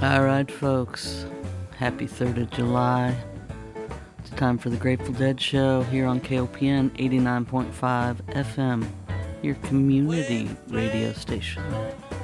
Alright, folks. Happy 3rd of July. It's time for the Grateful Dead Show here on KOPN 89.5 FM, your community radio station.